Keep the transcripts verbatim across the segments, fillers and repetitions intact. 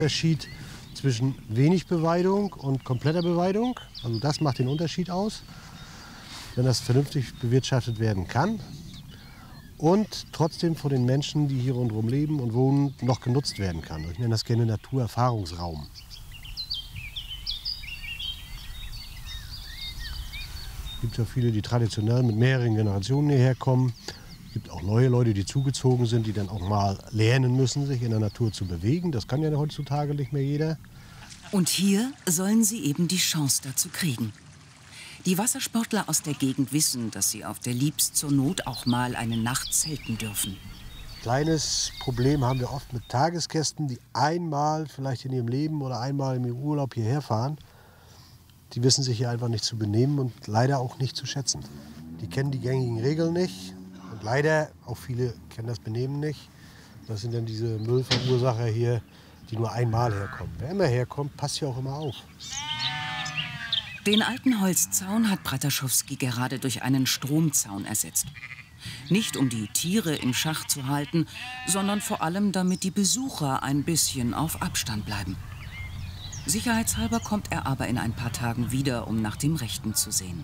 Unterschied zwischen wenig Beweidung und kompletter Beweidung. Also das macht den Unterschied aus, wenn das vernünftig bewirtschaftet werden kann und trotzdem von den Menschen, die hier rundherum leben und wohnen, noch genutzt werden kann. Ich nenne das gerne Naturerfahrungsraum. Es gibt ja viele, die traditionell mit mehreren Generationen hierher kommen. Es gibt auch neue Leute, die zugezogen sind, die dann auch mal lernen müssen, sich in der Natur zu bewegen. Das kann ja heutzutage nicht mehr jeder. Und hier sollen sie eben die Chance dazu kriegen. Die Wassersportler aus der Gegend wissen, dass sie auf der Lieps zur Not auch mal eine Nacht zelten dürfen. Kleines Problem haben wir oft mit Tagesgästen, die einmal vielleicht in ihrem Leben oder einmal im Urlaub hierher fahren. Die wissen sich hier einfach nicht zu benehmen und leider auch nicht zu schätzen. Die kennen die gängigen Regeln nicht. Und leider, auch viele kennen das Benehmen nicht. Das sind dann diese Müllverursacher hier, die nur einmal herkommen. Wer immer herkommt, passt hier auch immer auf. Den alten Holzzaun hat Brataschowski gerade durch einen Stromzaun ersetzt. Nicht um die Tiere im Schach zu halten, sondern vor allem, damit die Besucher ein bisschen auf Abstand bleiben. Sicherheitshalber kommt er aber in ein paar Tagen wieder, um nach dem Rechten zu sehen.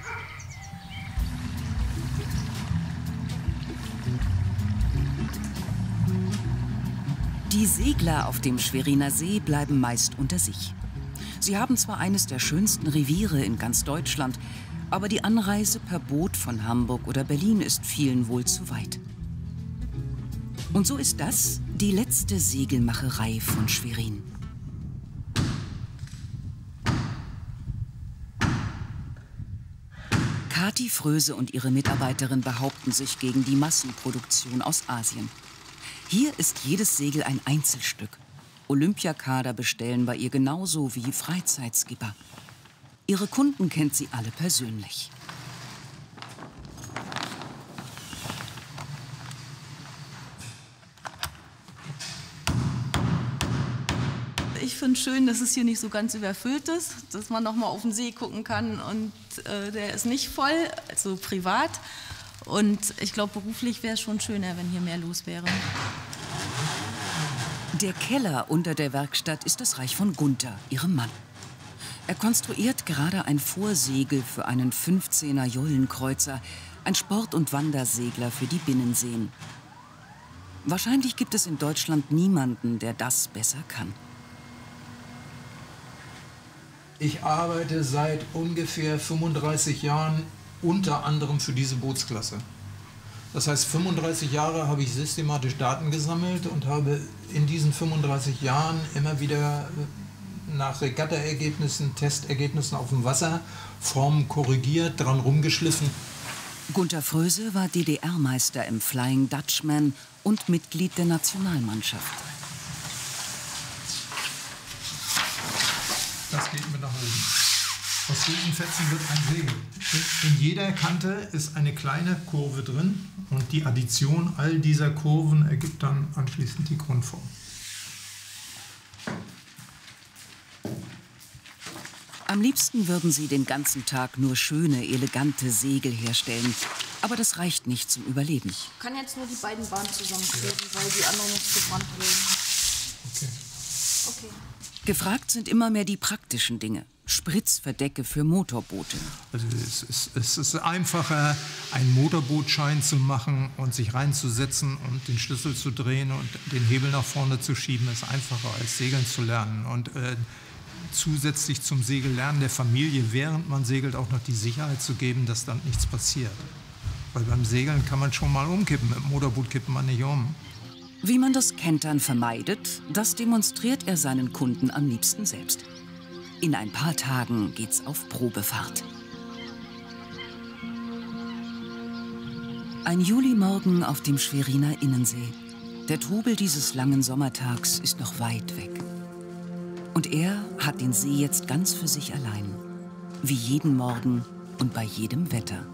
Die Segler auf dem Schweriner See bleiben meist unter sich. Sie haben zwar eines der schönsten Reviere in ganz Deutschland, aber die Anreise per Boot von Hamburg oder Berlin ist vielen wohl zu weit. Und so ist das die letzte Segelmacherei von Schwerin. Kathi Fröse und ihre Mitarbeiterin behaupten sich gegen die Massenproduktion aus Asien. Hier ist jedes Segel ein Einzelstück. Olympiakader bestellen bei ihr genauso wie Freizeitskipper. Ihre Kunden kennt sie alle persönlich. Ich finde es schön, dass es hier nicht so ganz überfüllt ist, dass man noch mal auf den See gucken kann und äh, der ist nicht voll, also privat. Und ich glaube, beruflich wäre es schon schöner, wenn hier mehr los wäre. Der Keller unter der Werkstatt ist das Reich von Gunther, ihrem Mann. Er konstruiert gerade ein Vorsegel für einen fünfzehner Jollenkreuzer, ein Sport- und Wandersegler für die Binnenseen. Wahrscheinlich gibt es in Deutschland niemanden, der das besser kann. Ich arbeite seit ungefähr fünfunddreißig Jahren unter anderem für diese Bootsklasse. Das heißt, fünfunddreißig Jahre habe ich systematisch Daten gesammelt und habe in diesen fünfunddreißig Jahren immer wieder nach Regattaergebnissen, Testergebnissen auf dem Wasser Formen korrigiert, dran rumgeschliffen. Gunther Fröse war D D R-Meister im Flying Dutchman und Mitglied der Nationalmannschaft. Das geht mit nach oben. Aus diesen Fetzen wird ein Segel. In jeder Kante ist eine kleine Kurve drin und die Addition all dieser Kurven ergibt dann anschließend die Grundform. Am liebsten würden sie den ganzen Tag nur schöne, elegante Segel herstellen. Aber das reicht nicht zum Überleben. Ich kann jetzt nur die beiden Bahnen zusammenkleben, weil die andere muss gebrannt werden. Okay. Okay. Gefragt sind immer mehr die praktischen Dinge. Spritzverdecke für Motorboote. Also es ist, es ist einfacher, einen Motorbootschein zu machen und sich reinzusetzen und den Schlüssel zu drehen und den Hebel nach vorne zu schieben. Es ist einfacher, als Segeln zu lernen. Und äh, zusätzlich zum Segellernen der Familie, während man segelt, auch noch die Sicherheit zu geben, dass dann nichts passiert. Weil beim Segeln kann man schon mal umkippen, mit dem Motorboot kippt man nicht um. Wie man das Kentern vermeidet, das demonstriert er seinen Kunden am liebsten selbst. In ein paar Tagen geht's auf Probefahrt. Ein Julimorgen auf dem Schweriner Innensee. Der Trubel dieses langen Sommertags ist noch weit weg. Und er hat den See jetzt ganz für sich allein. Wie jeden Morgen und bei jedem Wetter.